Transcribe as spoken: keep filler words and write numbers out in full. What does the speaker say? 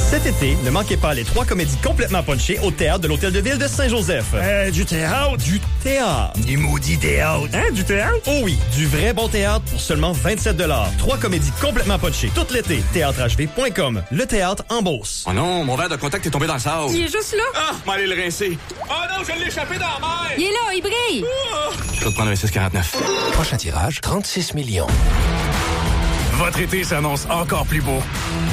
Cet été, ne manquez pas les trois comédies complètement punchées au théâtre de l'Hôtel de Ville de Saint-Joseph. Euh, du théâtre? Du théâtre. Du maudit théâtre. Hein, du théâtre? Oh oui, du vrai bon théâtre pour seulement vingt-sept dollars. Trois comédies complètement punchées tout l'été. théâtre h v point com. Le théâtre en Beauce. Oh non, mon verre de contact est tombé dans le sable. Il est juste là. Ah, m'allez le rincer. Oh non, je l'ai échappé dans la mer. Il est là, il brille. Oh. Je vais te prendre un six quarante-neuf. Prochain tirage, trente-six millions. Votre été s'annonce encore plus beau.